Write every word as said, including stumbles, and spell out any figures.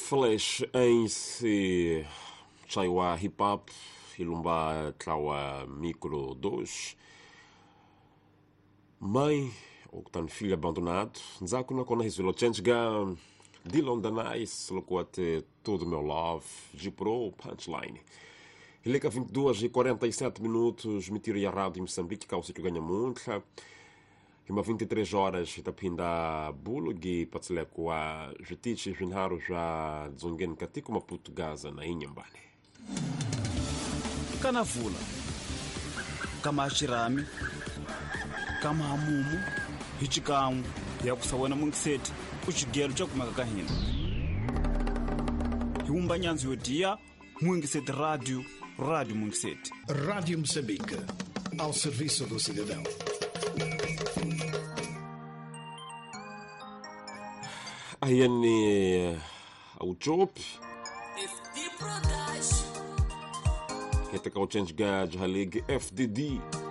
Flash em si chaiwa hip hop ilumba tlawa micro dois mãe ou tan filho abandonado nzako na kona hizilo change-ga Dilon Danais colocou até todo meu love de pro punchline. Ele que vinte e duas e quarenta e sete minutos me tira a rádio em Moçambique, que é o sítio ganha muito. E uma vinte e três horas da pinda bulugi patseleko a jutichi vinharu já dzungen katiko uma portuguesa na Inhambane. Kanavula, kama shirami, kama hamumu, hichikamu, ya kusawena mungiseti, kuchigero cha kumaka hina. Hiumba nyanzi yodia, mungiseti rádio, rádio mungiseti. Rádio Moçambique, ao serviço do cidadão. Ayani au job. Heta ka o change ga jahalig F D D.